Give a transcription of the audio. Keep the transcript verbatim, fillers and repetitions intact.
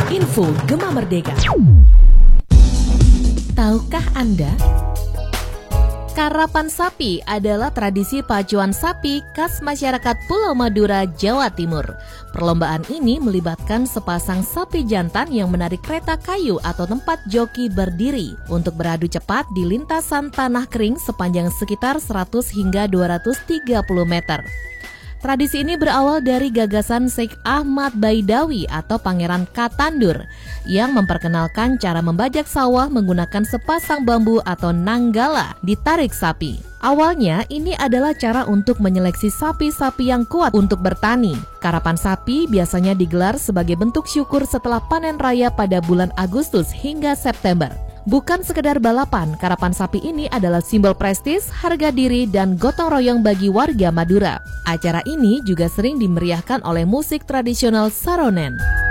Info Gema Merdeka. Tahukah Anda? Karapan sapi adalah tradisi pacuan sapi khas masyarakat Pulau Madura, Jawa Timur. Perlombaan ini melibatkan sepasang sapi jantan yang menarik kereta kayu atau tempat joki berdiri untuk beradu cepat di lintasan tanah kering sepanjang sekitar seratus hingga dua ratus tiga puluh meter. Tradisi ini berawal dari gagasan Sheikh Ahmad Baidawi atau Pangeran Katandur yang memperkenalkan cara membajak sawah menggunakan sepasang bambu atau nanggala ditarik sapi. Awalnya ini adalah cara untuk menyeleksi sapi-sapi yang kuat untuk bertani. Karapan sapi biasanya digelar sebagai bentuk syukur setelah panen raya pada bulan Agustus hingga September. Bukan sekedar balapan, karapan sapi ini adalah simbol prestis, harga diri, dan gotong royong bagi warga Madura. Acara ini juga sering dimeriahkan oleh musik tradisional saronen.